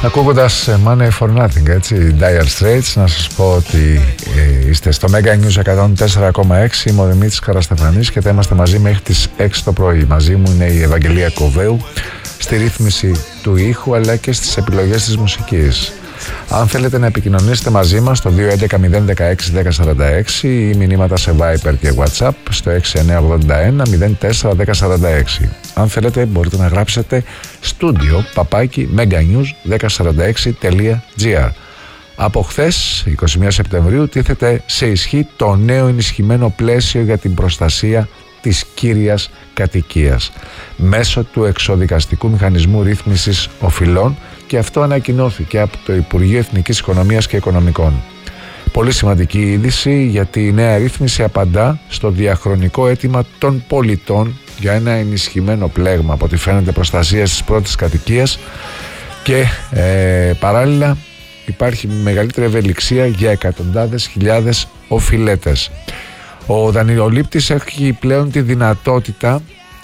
Ακούγοντας Money for Nothing, έτσι, Dire Straits, να σας πω ότι είστε στο Mega News 104,6. Είμαι ο Δημήτρης Καραστεφανής και θα είμαστε μαζί μέχρι τις 6 το πρωί. Μαζί μου είναι η Ευαγγελία Κοβέου στη ρύθμιση του ήχου αλλά και στις επιλογές της μουσικής. Αν θέλετε να επικοινωνήσετε μαζί μας στο 211-016-1046 ή μηνύματα σε Viber και WhatsApp στο 6981-04-1046. Αν θέλετε μπορείτε να γράψετε studio meganews1046.gr. Από χθες, 21 Σεπτεμβρίου, τίθεται σε ισχύ το νέο ενισχυμένο πλαίσιο για την προστασία της κύριας κατοικίας μέσω του εξοδικαστικού μηχανισμού ρύθμισης οφειλών, και αυτό ανακοινώθηκε από το Υπουργείο Εθνικής Οικονομίας και Οικονομικών. Πολύ σημαντική είδηση, γιατί η νέα ρύθμιση απαντά στο διαχρονικό αίτημα των πολιτών για ένα ενισχυμένο πλέγμα, από ό,τι φαίνεται, προστασίας της πρώτης κατοικίας και παράλληλα υπάρχει μεγαλύτερη ευελιξία για εκατοντάδες χιλιάδες οφειλέτες. Ο δανειολήπτης έχει πλέον τη δυνατότητα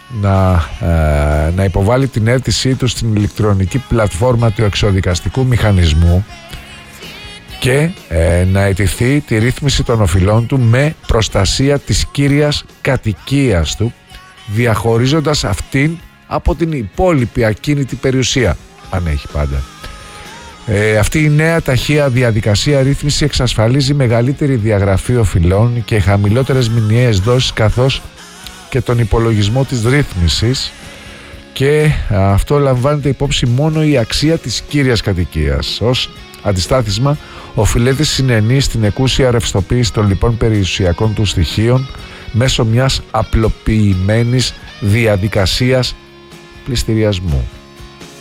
να υποβάλει την αίτησή του στην ηλεκτρονική πλατφόρμα του εξοδικαστικού μηχανισμού και να αιτηθεί τη ρύθμιση των οφειλών του με προστασία της κύριας κατοικίας του, διαχωρίζοντας αυτήν από την υπόλοιπη ακίνητη περιουσία, αν έχει πάντα. Αυτή η νέα ταχεία διαδικασία ρύθμιση εξασφαλίζει μεγαλύτερη διαγραφή οφειλών και χαμηλότερες μηνιαίες δόσεις, καθώς και τον υπολογισμό της ρύθμισης, και αυτό λαμβάνεται υπόψη μόνο η αξία της κύριας κατοικίας. Ως αντιστάθισμα, ο οφειλέτης συνενεί στην εκούσια ρευστοποίηση των λοιπών περιουσιακών του στοιχείων μέσω μιας απλοποιημένης διαδικασίας πληστηριασμού.